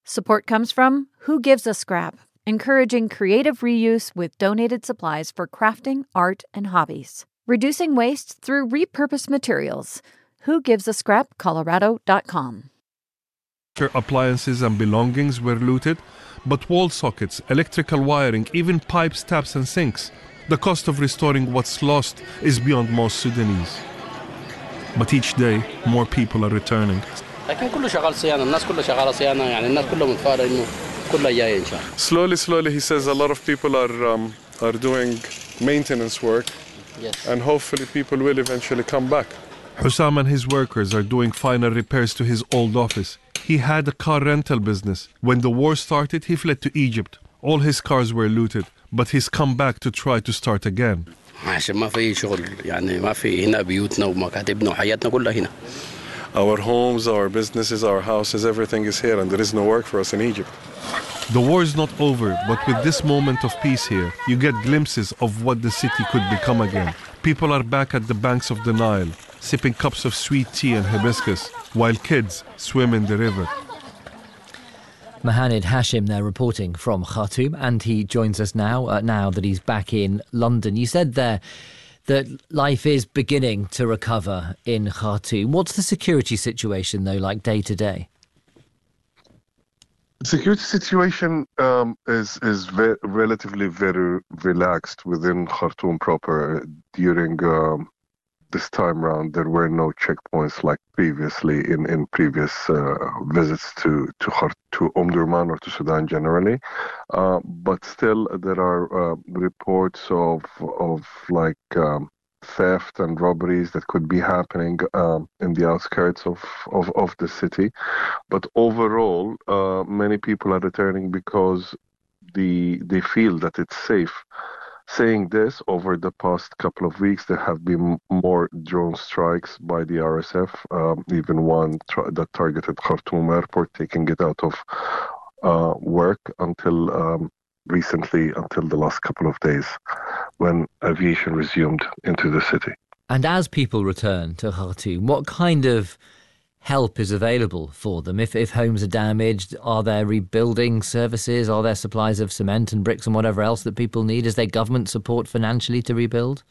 Support comes from Who Gives a Scrap, encouraging creative reuse with donated supplies for crafting, art, and hobbies. Reducing waste through repurposed materials. WhoGivesAScrapColorado.com. Appliances and belongings were looted, but wall sockets, electrical wiring, even pipes, taps and sinks. The cost of restoring what's lost is beyond most Sudanese. But each day, more people are returning. Slowly, he says a lot of people are doing maintenance work. Yes. And hopefully people will eventually come back. Hussam and his workers are doing final repairs to his old office. He had a car rental business. When the war started, he fled to Egypt. All his cars were looted, but he's come back to try to start again. Our homes, our businesses, our houses, everything is here, and there is no work for us in Egypt. The war is not over, but with this moment of peace here, you get glimpses of what the city could become again. People are back at the banks of the Nile, sipping cups of sweet tea and hibiscus, while kids swim in the river. Mohamed Hashim there reporting from Khartoum, and he joins us now that he's back in London. You said there that life is beginning to recover in Khartoum. What's the security situation, though, like day to day? The security situation is relatively very relaxed within Khartoum proper. During this time round, there were no checkpoints like previously in previous visits to Omdurman or to Sudan generally. But still, there are reports of theft and robberies that could be happening in the outskirts of the city. But overall, many people are returning because they feel that it's safe. Saying this, over the past couple of weeks, there have been more drone strikes by the RSF, even one that targeted Khartoum airport, taking it out of work until the last couple of days, when aviation resumed into the city. And as people return to Khartoum, what kind of help is available for them? If homes are damaged, are there rebuilding services? Are there supplies of cement and bricks and whatever else that people need? Is there government support financially to rebuild?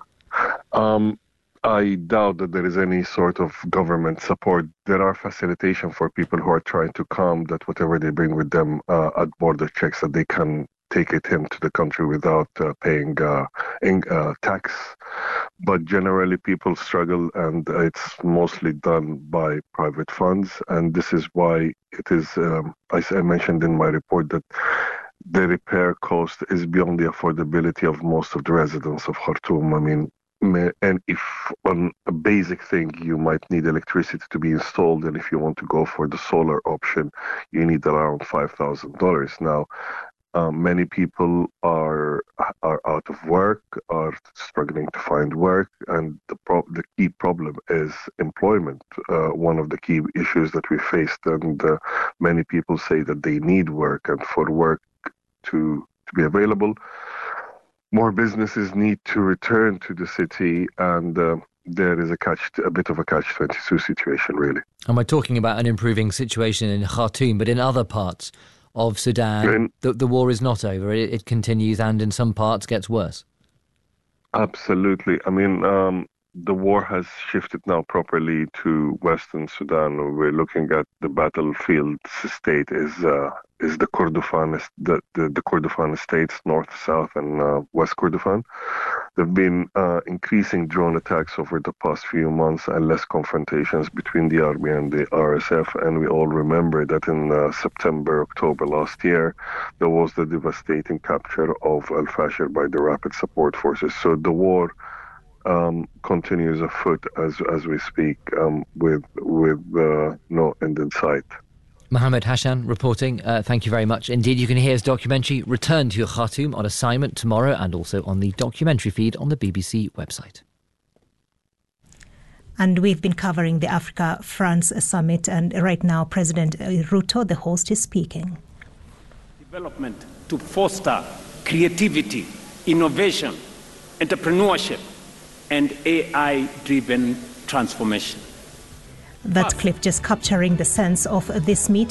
I doubt that there is any sort of government support. There are facilitation for people who are trying to come, that whatever they bring with them at border checks, that they can take it into the country without paying tax. But generally people struggle, and it's mostly done by private funds. And this is why it is, as I mentioned in my report, that the repair cost is beyond the affordability of most of the residents of Khartoum. I mean, and if on a basic thing, you might need electricity to be installed, and if you want to go for the solar option, you need around $5,000. Now, many people are out of work, are struggling to find work, and the key problem is employment. One of the key issues that we faced, and many people say that they need work, and for work to be available, more businesses need to return to the city, and there is a bit of a catch-22 situation, really. And we're talking about an improving situation in Khartoum, but in other parts of Sudan, the war is not over. It continues, and in some parts gets worse. Absolutely. I mean, the war has shifted now properly to Western Sudan. We're looking at the battlefield state is the Kordofan, the Kordofan states, North, South, and West Kordofan. There have been increasing drone attacks over the past few months, and less confrontations between the army and the RSF. And we all remember that in September, October last year, there was the devastating capture of Al Fashir by the Rapid Support Forces. So the war continues afoot as we speak, with no end in sight. Mohamed Hashim reporting. Thank you very much indeed. You can hear his documentary Return to Khartoum on assignment tomorrow, and also on the documentary feed on the BBC website. And we've been covering the Africa-France summit, and right now President Ruto, the host, is speaking. Development to foster creativity, innovation, entrepreneurship, and AI-driven transformation. That clip just capturing the sense of this meeting.